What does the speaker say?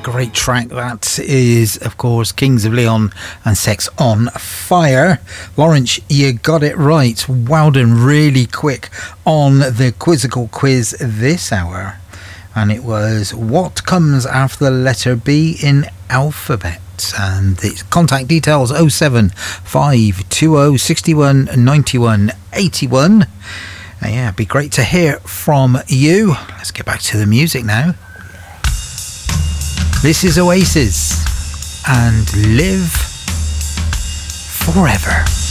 great track. That is, of course, Kings of Leon and Sex on Fire. Lawrence, you got it right. Well done, really quick on the quizzical quiz this hour. And it was, what comes after the letter B in alphabet? And the contact details 07520 61 91 81. Yeah, it'd be great to hear from you. Let's get back to the music now. This is Oasis and Live Forever.